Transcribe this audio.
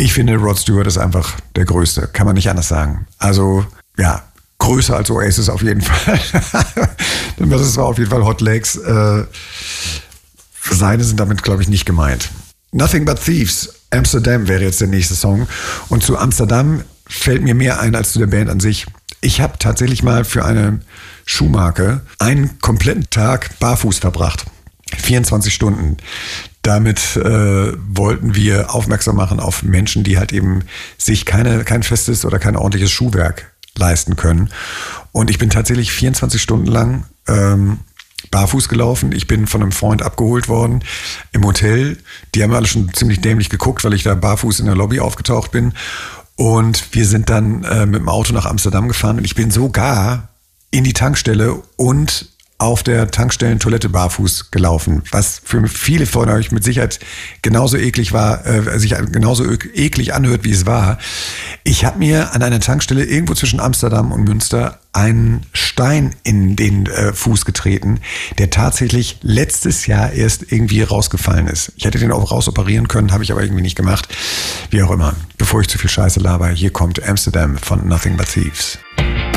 Ich finde, Rod Stewart ist einfach der Größte, kann man nicht anders sagen. Also, ja, größer als Oasis auf jeden Fall. Das ist auf jeden Fall Hot Legs. Seine sind damit, glaube ich, nicht gemeint. Nothing But Thieves, Amsterdam wäre jetzt der nächste Song. Und zu Amsterdam fällt mir mehr ein als zu der Band an sich. Ich habe tatsächlich mal für eine Schuhmarke einen kompletten Tag barfuß verbracht. 24 Stunden. Damit wollten wir aufmerksam machen auf Menschen, die halt eben sich kein festes oder kein ordentliches Schuhwerk leisten können. Und ich bin tatsächlich 24 Stunden lang barfuß gelaufen. Ich bin von einem Freund abgeholt worden im Hotel. Die haben alle schon ziemlich dämlich geguckt, weil ich da barfuß in der Lobby aufgetaucht bin. Und wir sind dann mit dem Auto nach Amsterdam gefahren. Und ich bin sogar in die Tankstelle und auf der Tankstellentoilette barfuß gelaufen, was für viele von euch mit Sicherheit genauso eklig war, sich genauso eklig anhört, wie es war. Ich habe mir an einer Tankstelle irgendwo zwischen Amsterdam und Münster einen Stein in den Fuß getreten, der tatsächlich letztes Jahr erst irgendwie rausgefallen ist. Ich hätte den auch rausoperieren können, habe ich aber irgendwie nicht gemacht. Wie auch immer. Bevor ich zu viel Scheiße laber, hier kommt Amsterdam von Nothing But Thieves.